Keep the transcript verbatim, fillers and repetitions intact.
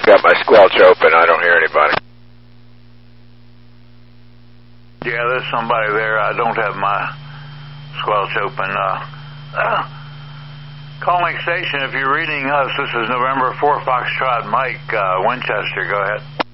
got my squelch open. I don't hear anybody. Yeah, there's somebody there. I don't have my squelch open. Uh, uh, calling station, if you're reading us, this is November four Foxtrot Mike, uh, Winchester. Go ahead.